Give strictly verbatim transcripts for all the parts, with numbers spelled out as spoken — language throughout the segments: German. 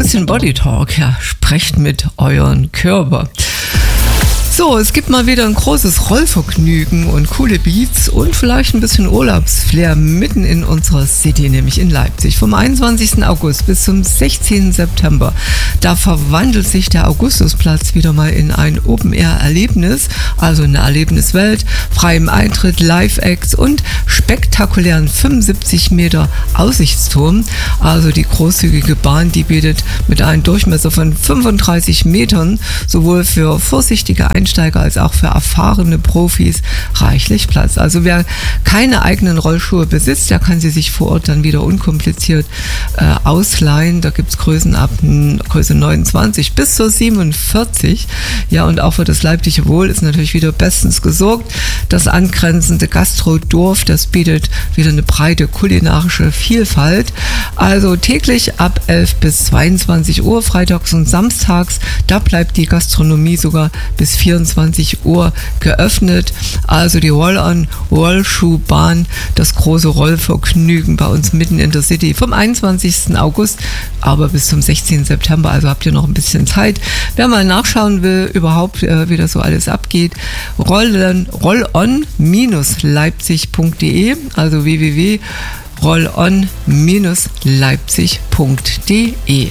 bisschen Body Talk, ja, sprecht mit euren Körper. So, es gibt mal wieder ein großes Rollvergnügen und coole Beats und vielleicht ein bisschen Urlaubsflair mitten in unserer City, nämlich in Leipzig. Vom einundzwanzigsten August bis zum sechzehnten September. Da verwandelt sich der Augustusplatz wieder mal in ein Open-Air-Erlebnis, also eine Erlebniswelt, freiem Eintritt, Live-Acts und spektakulären fünfundsiebzig Meter Aussichtsturm. Also die großzügige Bahn, die bietet mit einem Durchmesser von fünfunddreißig Metern sowohl für vorsichtige Einsteiger als auch für erfahrene Profis reichlich Platz. Also wer keine eigenen Rollschuhe besitzt, der kann sie sich vor Ort dann wieder unkompliziert äh, ausleihen. Da gibt es Größen ab Größe neunundzwanzig bis zur siebenundvierzig. Ja, und auch für das leibliche Wohl ist natürlich wieder bestens gesorgt. Das angrenzende Gastrodorf, das bietet wieder eine breite kulinarische Vielfalt. Also täglich ab elf bis zweiundzwanzig Uhr, freitags und samstags, da bleibt die Gastronomie sogar bis vierundzwanzig Uhr geöffnet. Also die Roll-on-Rollschuhbahn, das große Rollvergnügen bei uns mitten in der City vom einundzwanzigsten August, aber bis zum sechzehnten September, also habt ihr noch ein bisschen Zeit. Wer mal nachschauen will, überhaupt, äh, wie das so alles abgeht, rollon Leipzig punkt de, also w w w punkt rollon Leipzig punkt de.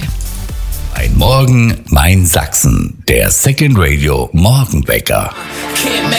Ein Morgen, mein Sachsen, der Second Radio Morgenwecker.